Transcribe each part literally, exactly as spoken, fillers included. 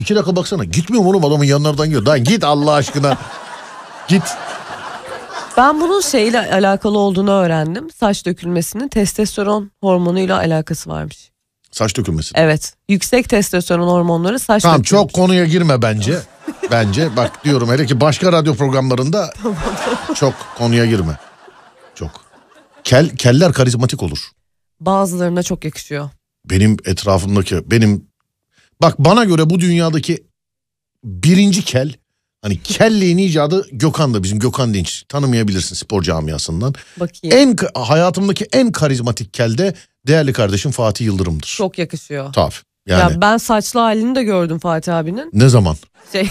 İki dakika baksana. Gitmiyorum oğlum, adamın yanlardan gidiyor. Daha git Allah aşkına. Git. Ben bunun şeyle alakalı olduğunu öğrendim. Saç dökülmesinin testosteron hormonuyla alakası varmış. Saç dökülmesi. Evet. Yüksek testosteron hormonları saç Tamam, dökülmüş. çok konuya girme bence. Bence bak diyorum, hele ki başka radyo programlarında çok konuya girme. Çok. Kel, keller karizmatik olur. Bazılarına çok yakışıyor. Benim etrafımdaki, benim bak bana göre bu dünyadaki birinci kel, hani kelliğin icadı Gökhan'da, bizim Gökhan Dinç, tanımayabilirsin spor camiasından. Bakayım. En hayatımdaki en karizmatik kel de değerli kardeşim Fatih Yıldırım'dır. Çok yakışıyor. Tabii. Yani. Ya ben saçlı halini de gördüm Fatih abinin. Ne zaman? Şey.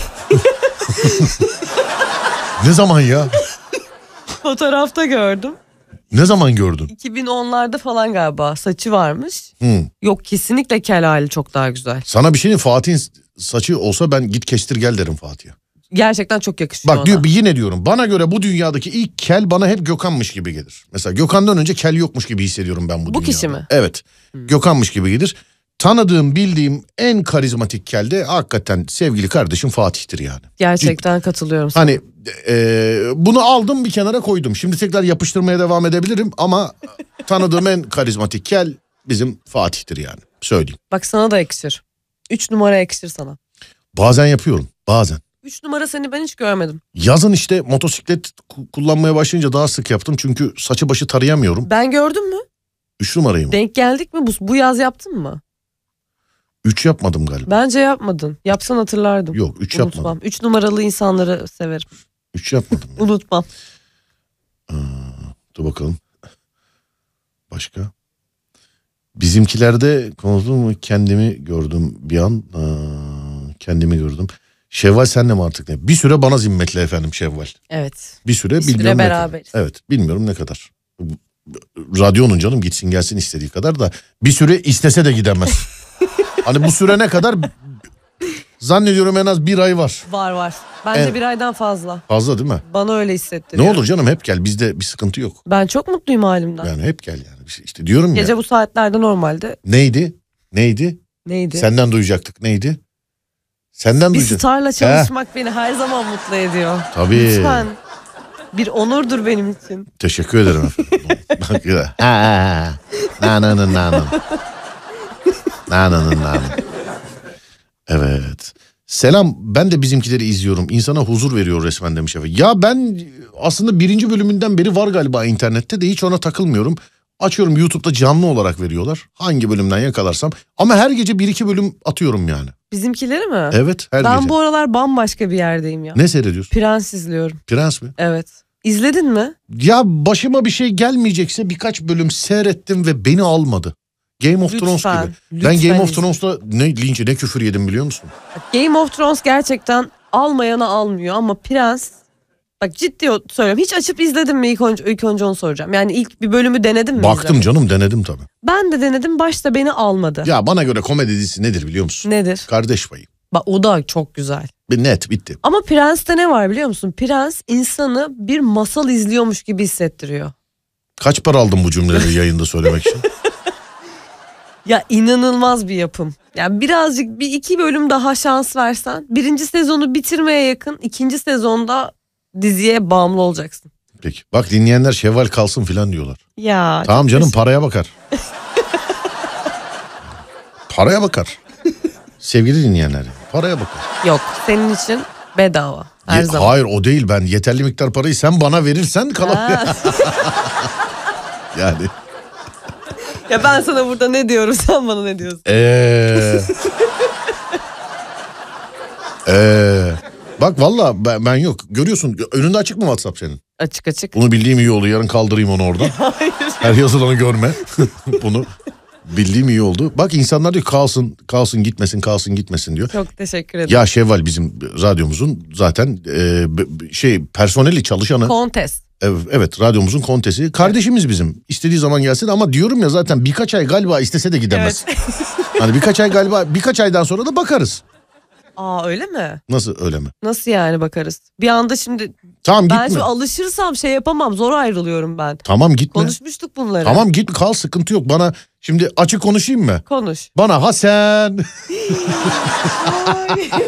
Ne zaman ya? Fotoğrafta gördüm. Ne zaman gördün? iki bin onlarda falan galiba saçı varmış. Hı. Yok, kesinlikle kel hali çok daha güzel. Sana bir şey diyeyim, Fatih'in saçı olsa ben git kestir gel derim Fatih'e. Gerçekten çok yakışıyor Bak ona. diyor, yine diyorum, bana göre bu dünyadaki ilk kel bana hep Gökhan'mış gibi gelir. Mesela Gökhan'dan önce kel yokmuş gibi hissediyorum ben bu, Bu dünyada. kişi mi? Evet. Hmm. Gökhan'mış gibi gelir. Tanıdığım, bildiğim en karizmatik kel de hakikaten sevgili kardeşim Fatih'tir yani. Gerçekten Cid... katılıyorum sana. Hani e, bunu aldım bir kenara koydum. Şimdi tekrar yapıştırmaya devam edebilirim ama tanıdığım en karizmatik kel bizim Fatih'tir yani. Söyleyeyim. Bak sana da yakışır. Üç numara yakışır sana. Bazen yapıyorum, bazen. Üç numara seni ben hiç görmedim. Yazın işte motosiklet kullanmaya başlayınca daha sık yaptım. Çünkü saçı başı tarayamıyorum. Ben gördüm mü? Üç numarayı mı? Denk geldik mi? Bu, bu yaz yaptın mı? Üç yapmadım galiba. Bence yapmadın. Yapsan hatırlardım. Yok, üç Unutmam. yapmadım. Üç numaralı insanları severim. Üç yapmadım. Yani. Unutmam. Aa, dur bakalım. Başka? Bizimkilerde konuştum mu, kendimi gördüm bir an. Aa, kendimi gördüm. Şevval senle mi artık ne? Bir süre bana zimmetli efendim Şevval. Evet. Bir süre Bir süre bilmiyorum ne kadar. beraberiz. Evet, bilmiyorum ne kadar. Radyonun canım gitsin gelsin istediği kadar da bir süre istese de gidemez. Hani bu süre ne kadar? Zannediyorum en az bir ay var. Var var. Bence Evet. bir aydan fazla. Fazla değil mi? Bana öyle hissettiriyor. Ne olur canım, hep gel, bizde bir sıkıntı yok. Ben çok mutluyum halimden. Yani hep gel yani. İşte diyorum ya. Gece bu saatlerde normalde. Neydi? Neydi? Neydi? Senden duyacaktık. Neydi? Senden bir duyacaktık. starla çalışmak Heh. beni her zaman mutlu ediyor. Tabii. Lütfen. Bir onurdur benim için. Teşekkür ederim efendim. Ha na na na na. Na na na na. Evet. Selam, ben de bizimkileri izliyorum. İnsana huzur veriyor resmen demiş efendim. Ya ben aslında birinci bölümünden beri var galiba internette de hiç ona takılmıyorum. Açıyorum, YouTube'da canlı olarak veriyorlar. Hangi bölümden yakalarsam. Ama her gece bir iki bölüm atıyorum yani. Bizimkileri mi? Evet, her ben gece. Ben bu aralar bambaşka bir yerdeyim ya. Ne seyrediyorsun? Prens izliyorum. Prens mi? Evet. İzledin mi? Ya başıma bir şey gelmeyecekse birkaç bölüm seyrettim ve beni almadı. Game of Thrones lütfen, gibi. Lütfen Ben Game of izle. Thrones'ta ne linç, ne küfür yedim biliyor musun? Game of Thrones gerçekten almayana almıyor ama Prens, bak ciddi söylüyorum, hiç açıp izledin mi ilk önce, ilk önce onu soracağım. Yani ilk bir bölümü denedin mi? Baktım izlemek? canım, denedim tabii. Ben de denedim, başta beni almadı. Ya bana göre komedi dizisi nedir biliyor musun? Nedir? Kardeş Payı. Bak o da çok güzel. Bir net bitti. Ama Prens'te ne var biliyor musun? Prens insanı bir masal izliyormuş gibi hissettiriyor. Kaç para aldın bu cümleleri yayında söylemek için? Ya inanılmaz bir yapım. Yani birazcık bir iki bölüm daha şans versen, birinci sezonu bitirmeye yakın ikinci sezonda diziye bağımlı olacaksın. Peki. Bak dinleyenler Şevval kalsın filan diyorlar. Ya. Tamam canım teşekkür... paraya bakar. Paraya bakar. Sevgili dinleyenler paraya bakar. Yok, senin için bedava her Ye- zaman. Hayır o değil, ben yeterli miktar parayı sen bana verirsen kalamıyor. Yani. Ya ben sana burada ne diyorum, sen bana ne diyorsun? Eee. Eee. Bak valla ben, ben yok. Görüyorsun, önünde açık mı WhatsApp senin? Açık açık. Bunu bildiğim iyi oldu. Yarın kaldırayım onu oradan. Hayır. Her yazılanı görme. Bunu bildiğim iyi oldu. Bak insanlar diyor kalsın, kalsın gitmesin, kalsın gitmesin diyor. Çok teşekkür ederim. Ya Şevval bizim radyomuzun zaten e, şey personeli, çalışanı. Kontes. Evet, evet radyomuzun kontesi. Kardeşimiz bizim. İstediği zaman gelsin ama diyorum ya zaten birkaç ay galiba istese de gidemez. Evet. Hani birkaç ay galiba, birkaç aydan sonra da bakarız. Aa öyle mi? Nasıl öyle mi? Nasıl yani bakarız? Bir anda şimdi Tamam ben gitme. şimdi alışırsam şey yapamam, zor ayrılıyorum ben. Tamam gitme. Konuşmuştuk bunları. Tamam git kal, sıkıntı yok. Bana şimdi açık konuşayım mı? Konuş. Bana ha sen.